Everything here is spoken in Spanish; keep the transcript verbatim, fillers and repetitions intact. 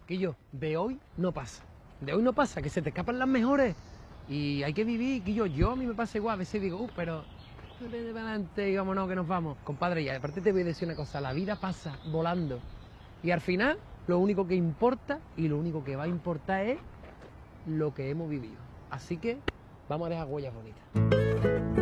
Quillo, de hoy no pasa. De hoy no pasa, que se te escapan las mejores. Y hay que vivir, Quillo. Yo a mí me pasa igual. A veces digo, uh, pero... Vete para adelante y vámonos que nos vamos. Compadre, y aparte te voy a decir una cosa. La vida pasa volando. Y al final, lo único que importa y lo único que va a importar es lo que hemos vivido. Así que vamos a dejar huellas bonitas.